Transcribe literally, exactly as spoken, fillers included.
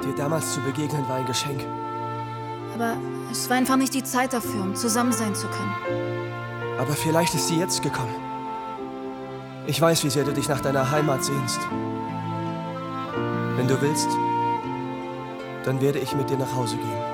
Dir damals zu begegnen war ein Geschenk. Aber es war einfach nicht die Zeit dafür, um zusammen sein zu können. Aber vielleicht ist sie jetzt gekommen. Ich weiß, wie sehr du dich nach deiner Heimat sehnst. Wenn du willst, dann werde ich mit dir nach Hause gehen.